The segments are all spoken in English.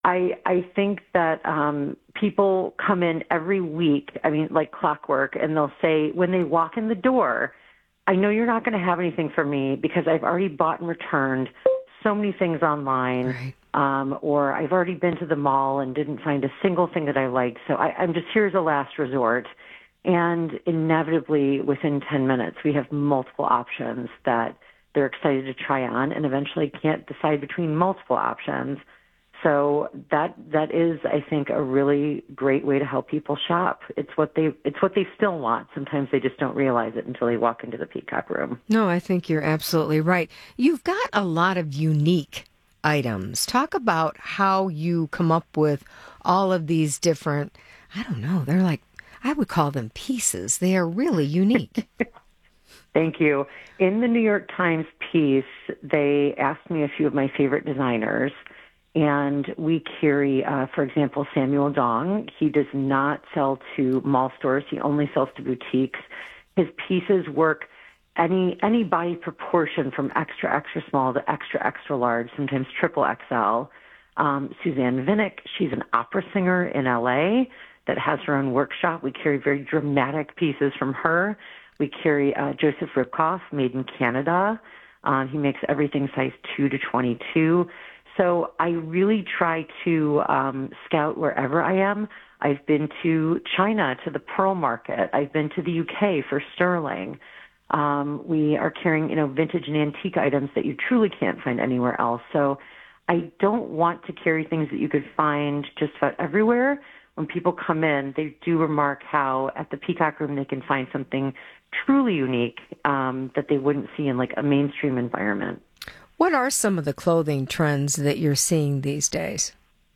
I think that people come in every week, I mean, like clockwork, and they'll say when they walk in the door, I know you're not going to have anything for me because I've already bought and returned so many things online, Right. or I've already been to the mall and didn't find a single thing that I liked. So I'm just here as a last resort. And inevitably, within 10 minutes, we have multiple options that they're excited to try on and eventually can't decide between multiple options. So that is, I think, a really great way to help people shop. It's what they still want. Sometimes they just don't realize it until they walk into the Peacock room. No, I think you're absolutely right. You've got a lot of unique items. Talk about how you come up with all of these different, I don't know, they're like, I would call them pieces. They are really unique. Thank you. In the New York Times piece, they asked me a few of my favorite designers, and we carry, for example, Samuel Dong. He does not sell to mall stores. He only sells to boutiques. His pieces work any body proportion from extra, extra small to extra, extra large, sometimes triple XL. Suzanne Vinnick, she's an opera singer in LA that has her own workshop. We carry very dramatic pieces from her. We carry Joseph Ribkoff, made in Canada. He makes everything size 2 to 22. So I really try to scout wherever I am. I've been to China, to the Pearl Market. I've been to the UK for sterling. We are carrying, vintage and antique items that you truly can't find anywhere else. So I don't want to carry things that you could find just about everywhere. When people come in, they do remark how at the Peacock Room they can find something truly unique that they wouldn't see in like a mainstream environment. What are some of the clothing trends that you're seeing these days?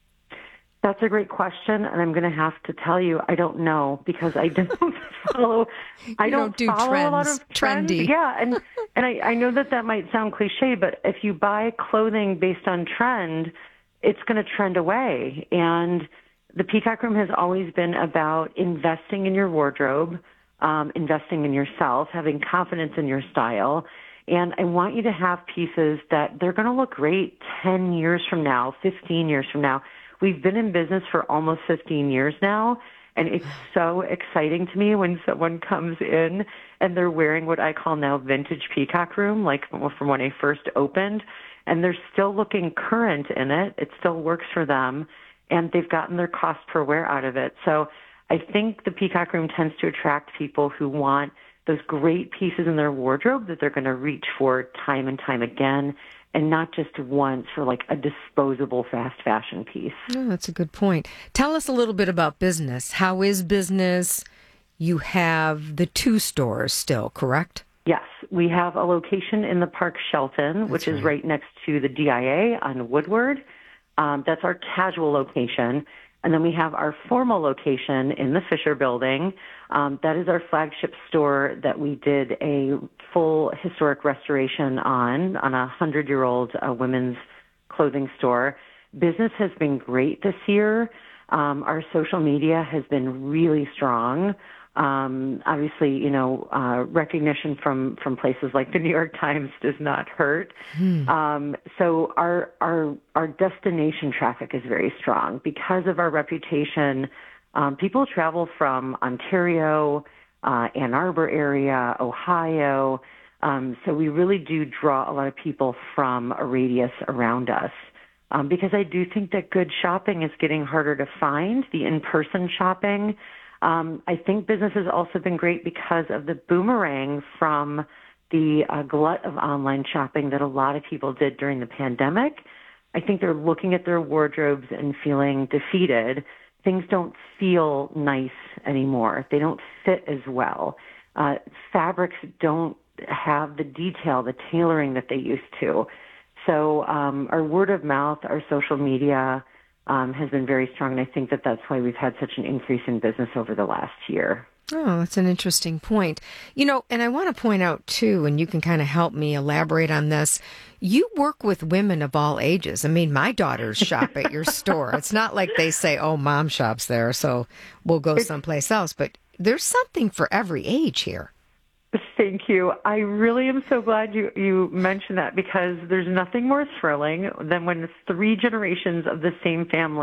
That's a great question, and I'm going to have to tell you I don't know because I don't follow. I don't do follow trends, a lot of trends. trendy. Yeah, and I know that might sound cliche, but if you buy clothing based on trend, it's going to trend away. And the Peacock Room has always been about investing in your wardrobe, investing in yourself, having confidence in your style. And I want you to have pieces that they're going to look great 10 years from now, 15 years from now. We've been in business for almost 15 years now, and it's so exciting to me when someone comes in and they're wearing what I call now vintage Peacock Room, like from when I first opened, and they're still looking current in it. It still works for them, and they've gotten their cost per wear out of it. So I think the Peacock Room tends to attract people who want those great pieces in their wardrobe that they're going to reach for time and time again, and not just once for like a disposable fast fashion piece. Oh, that's a good point. Tell us a little bit about business. How is business? You have the 2 stores still, correct? Yes, we have a location in the Park Shelton, which is right next to the DIA on Woodward. That's our casual location. And then we have our formal location in the Fisher Building. That is our flagship store that we did a full historic restoration on a 100-year-old women's clothing store. Business has been great this year. Our social media has been really strong. Obviously, recognition from places like the New York Times does not hurt. So our destination traffic is very strong because of our reputation. People travel from Ontario, Ann Arbor area, Ohio. So we really do draw a lot of people from a radius around us. Because I do think that good shopping is getting harder to find, the in-person shopping. I think business has also been great because of the boomerang from the glut of online shopping that a lot of people did during the pandemic. I think they're looking at their wardrobes and feeling defeated. Things don't feel nice anymore. They don't fit as well. Fabrics don't have the detail, the tailoring that they used to. So our word of mouth, our social media, has been very strong, and I think that's why we've had such an increase in business over the last year. Oh, that's an interesting point. And I want to point out, too, and you can kind of help me elaborate on this, you work with women of all ages. I mean, my daughters shop at your store. It's not like they say, oh, mom shops there, so we'll go someplace else. But there's something for every age here. Thank you. I really am so glad you mentioned that because there's nothing more thrilling than when 3 generations of the same family